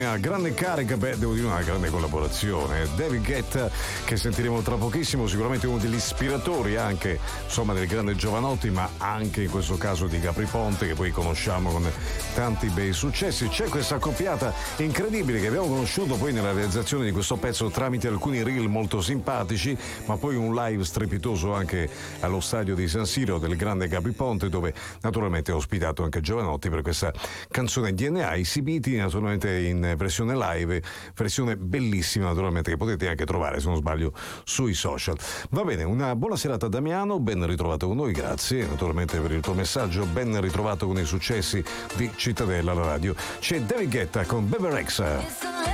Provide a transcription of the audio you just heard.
Una grande carica, devo dire una grande collaborazione. David Guetta, che sentiremo tra pochissimo, sicuramente uno degli ispiratori anche, insomma, del grande Jovanotti, ma anche in questo caso di Gabry Ponte, che poi conosciamo con tanti bei successi. C'è questa accoppiata incredibile che abbiamo conosciuto poi nella realizzazione di questo pezzo tramite alcuni reel molto simpatici, ma poi un live strepitoso anche allo stadio di San Siro del grande Gabry Ponte, dove naturalmente ha ospitato anche Jovanotti per questa canzone DNA, esibiti naturalmente in versione live, versione bellissima naturalmente, che potete anche trovare, se non sbaglio, sui social. Va bene, una buona serata a Damiano, ben ritrovato con noi, grazie naturalmente per il tuo messaggio, ben ritrovato con i successi di Cittadella, la radio. C'è David Guetta con Bebe Rexha.